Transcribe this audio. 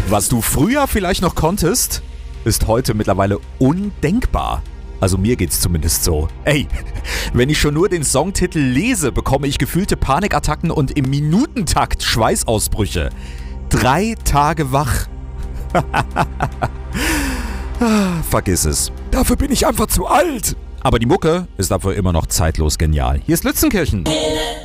Was du früher vielleicht noch konntest, ist heute mittlerweile undenkbar. Also mir geht's zumindest so. Ey, wenn ich schon nur den Songtitel lese, bekomme ich gefühlte Panikattacken und im Minutentakt Schweißausbrüche. 3 Tage wach. Vergiss es. Dafür bin ich einfach zu alt. Aber die Mucke ist dafür immer noch zeitlos genial. Hier ist Lützenkirchen.